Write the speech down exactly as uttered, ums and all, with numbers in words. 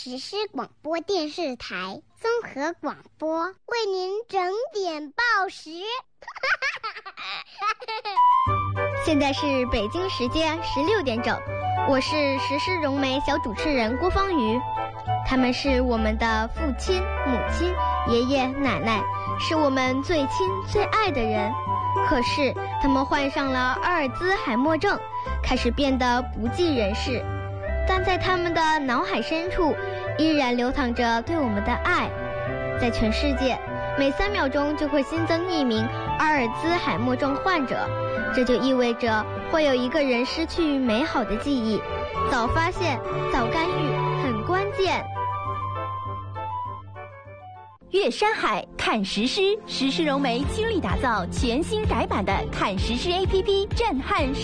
实施广播电视台综合广播为您整点报时。 现在是北京时间十六点整，我是时施融媒小主持人郭芳瑜。他们是我们的父亲、母亲、爷爷、奶奶，是我们最亲最爱的人。可是他们患上了阿尔兹海默症，开始变得不济人事，但在他们的脑海深处依然流淌着对我们的爱。在全世界，每三秒钟就会新增一名阿尔兹海默症患者，这就意味着会有一个人失去美好的记忆。早发现早干预很关键。 阅山海看时施，时施融媒倾力打造全新改版的看时施 A P P， 震撼